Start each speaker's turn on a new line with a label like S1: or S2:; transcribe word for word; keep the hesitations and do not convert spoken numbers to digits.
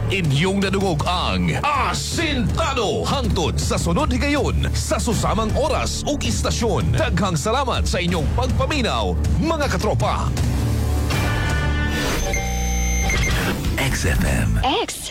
S1: Inyong nadungog ang Asintado hangtod sa sunod higayon sa susamang oras ug istasyon. Daghang salamat sa inyong pagpaminaw, mga katropa. X F M.
S2: X